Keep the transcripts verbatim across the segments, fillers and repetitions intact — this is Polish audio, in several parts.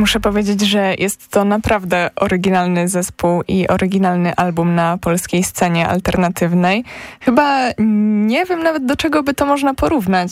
Muszę powiedzieć, że jest to naprawdę oryginalny zespół i oryginalny album na polskiej scenie alternatywnej. Chyba nie wiem nawet, do czego by to można porównać.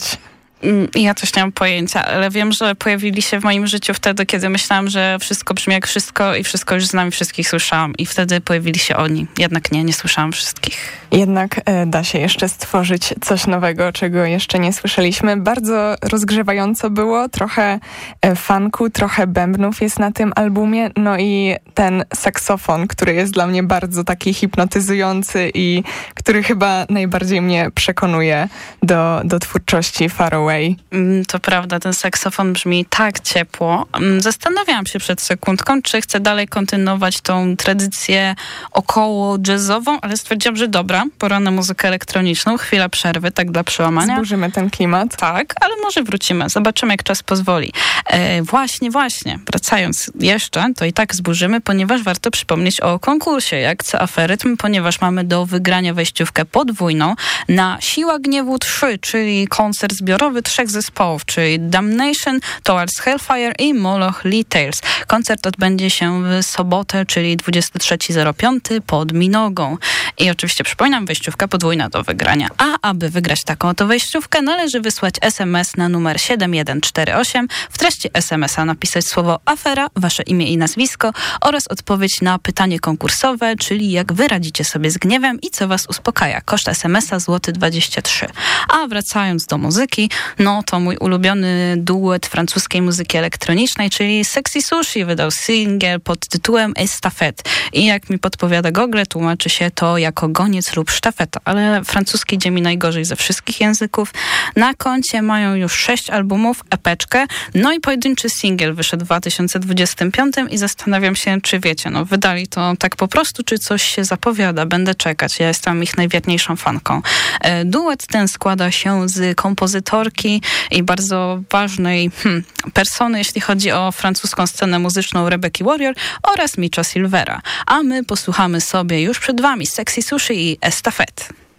Ja też nie mam pojęcia, ale wiem, że pojawili się w moim życiu wtedy, kiedy myślałam, że wszystko brzmi jak wszystko i wszystko już znam i wszystkich słyszałam. I wtedy pojawili się oni. Jednak nie, nie słyszałam wszystkich. Jednak e, da się jeszcze stworzyć coś nowego, czego jeszcze nie słyszeliśmy. Bardzo rozgrzewająco było, trochę e, funku, trochę bębnów jest na tym albumie. No i ten saksofon, który jest dla mnie bardzo taki hipnotyzujący i który chyba najbardziej mnie przekonuje do, do twórczości Far Away. To prawda, ten saksofon brzmi tak ciepło. Zastanawiałam się przed sekundką, czy chcę dalej kontynuować tą tradycję około jazzową, ale stwierdziłam, że dobra, pora na muzykę elektroniczną, chwila przerwy, tak dla przełamania. Zburzymy ten klimat. Tak, ale może wrócimy, zobaczymy, jak czas pozwoli. E, właśnie, właśnie, wracając jeszcze, to i tak zburzymy, ponieważ warto przypomnieć o konkursie jak Aferytm, ponieważ mamy do wygrania wejściówkę podwójną na Siła Gniewu trzy, czyli koncert zbiorowy trzech zespołów, czyli Damnation, Towards Hellfire i Moloch Lee Tales. Koncert odbędzie się w sobotę, czyli dwudziestego trzeciego piątego pod Minogą. I oczywiście przypominam, wejściówka podwójna do wygrania. A aby wygrać taką oto wejściówkę, należy wysłać es em es na numer siedem jeden cztery osiem. W treści es em es a napisać słowo afera, wasze imię i nazwisko oraz odpowiedź na pytanie konkursowe, czyli jak wy radzicie sobie z gniewem i co was uspokaja. Koszt es em es a złoty dwadzieścia trzy. A wracając do muzyki, no to mój ulubiony duet francuskiej muzyki elektronicznej, czyli Sexy Sushi, wydał singiel pod tytułem Estafette. I jak mi podpowiada Google, tłumaczy się to jako goniec lub sztafeta, ale francuski idzie mi najgorzej ze wszystkich języków. Na koncie mają już sześć albumów, epeczkę, no i pojedynczy singiel wyszedł w dwa tysiące dwudziestym piątym i zastanawiam się, czy wiecie, no wydali to tak po prostu, czy coś się zapowiada. Będę czekać, ja jestem ich najwierniejszą fanką. Duet ten składa się z kompozytorki i bardzo ważnej hmm, persony, jeśli chodzi o francuską scenę muzyczną, Rebecca Warrior oraz Micha Silvera. A my posłuchamy sobie już przed wami Sexy Sushi i Estafette.